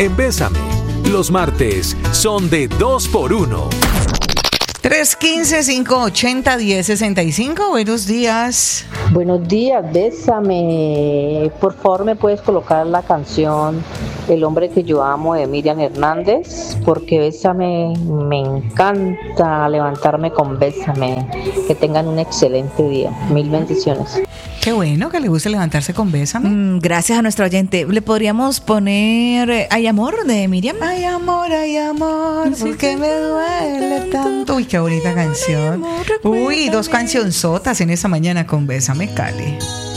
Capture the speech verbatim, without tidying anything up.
en Bésame. Los martes son de dos por uno. tres uno cinco, cinco ocho cero, uno cero seis cinco. Buenos días. Buenos días, Bésame. Por favor, ¿me puedes colocar la canción El hombre que yo amo de Miriam Hernández? Porque Bésame, me encanta levantarme con Bésame. Que tengan un excelente día. Mil bendiciones. Qué bueno que le guste levantarse con Bésame. Mm, gracias a nuestro oyente. ¿Le podríamos poner eh, Hay amor de Miriam? Ay, amor, ay, amor, ¿por qué me duele tanto? Uy, qué bonita canción. Uy, dos cancionzotas en esta mañana con Bésame, Cali.